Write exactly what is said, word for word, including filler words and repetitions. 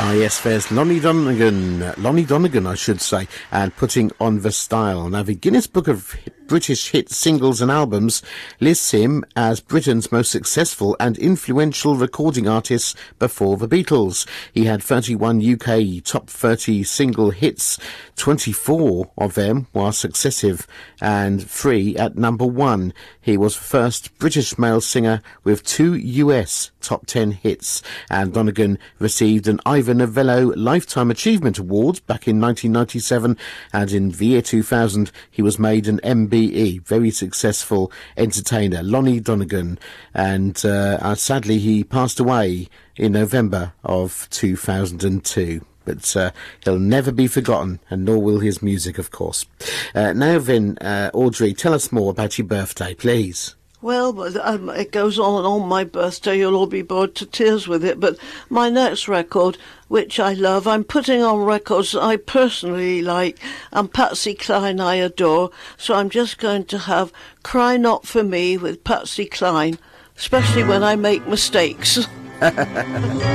Ah, yes, there's Lonnie Donegan, uh, Lonnie Donegan, I should say, and Putting on the Style. Now, the Guinness Book of British Hit Singles and Albums lists him as Britain's most successful and influential recording artist before the Beatles. He had thirty-one U K top thirty single hits, twenty-four of them were successive, and three at number one. He was the first British male singer with two U S top ten hits, and Donegan received an Ivor Novello Lifetime Achievement Award back in nineteen ninety-seven, and in the year two thousand he was made an M B E, very successful entertainer, Lonnie Donegan, and uh, uh, sadly he passed away in November of two thousand two. But uh, he'll never be forgotten, and nor will his music, of course. Uh, now then, uh, Audrey, tell us more about your birthday, please. Well, um, it goes on and on my birthday. You'll all be bored to tears with it. But my next record, which I love, I'm putting on records I personally like, and Patsy Cline I adore. So I'm just going to have Cry Not For Me with Patsy Cline, especially when I make mistakes.